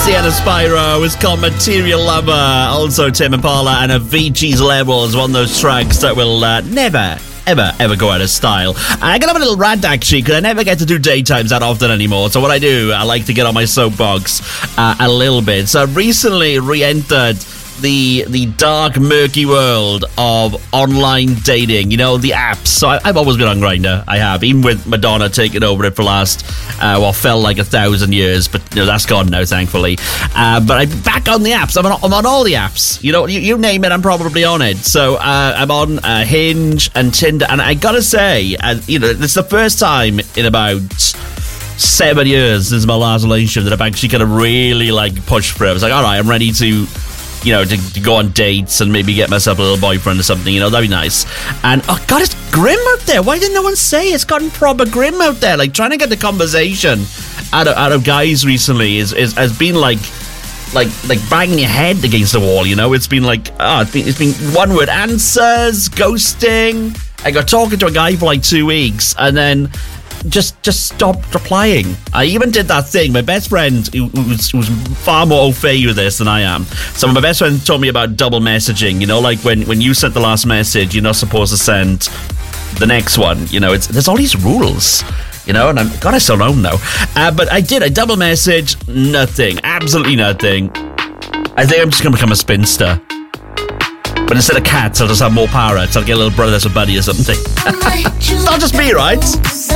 Sienna Spyro is called Material Lover. Also Tim Impala and Avicii's Level is one of those tracks that will never ever go out of style. I got a little rant actually, because I never get to do daytimes that often anymore. So what I do, I like to get on my soapbox a little bit. So I've recently re-entered the dark, murky world of online dating, you know, the apps. So I've always been on Grindr. I have, even with Madonna taking over it for last what felt like 1,000 years, but you know, that's gone now, thankfully. But I'm back on the apps. I'm on all the apps, you know, you name it, I'm probably on it. So I'm on Hinge and Tinder, and I gotta say, you know, it's the first time in about 7 years since my last relationship that I've actually kind of really like pushed for it. I was like, all right, I'm ready to, you know, to go on dates and maybe get myself a little boyfriend or something, you know, that'd be nice. And, oh God, it's grim out there. Why didn't no one say it's gotten proper grim out there? Like, trying to get the conversation out of guys recently has been like banging your head against the wall, you know? It's been like, it's been one-word answers, ghosting. I got talking to a guy for like 2 weeks, and then just stopped replying. I even did that thing. My best friend, who's far more au fait with this than I am. So my best friend told me about double messaging. You know, like when you sent the last message, you're not supposed to send the next one. You know, there's all these rules. You know, and I still don't know. But I double message, nothing, absolutely nothing. I think I'm just gonna become a spinster. But instead of cats, I'll just have more parrots. I'll get a little brother that's a buddy or something. It's not just me, right?